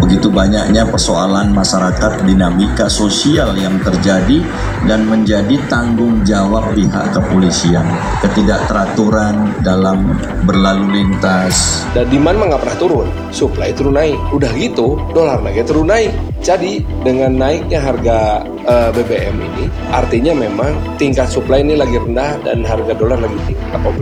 begitu banyaknya persoalan masyarakat, dinamika sosial yang terjadi dan menjadi tanggung jawab pihak kepolisian. Ketidakteraturan dalam berlalu lintas. Dan demand nggak pernah turun, supply turun naik. Udah gitu, dolar naiknya turun naik. Jadi dengan naiknya harga BBM ini, artinya memang tingkat supply ini lagi rendah dan harga dolar lagi tinggi.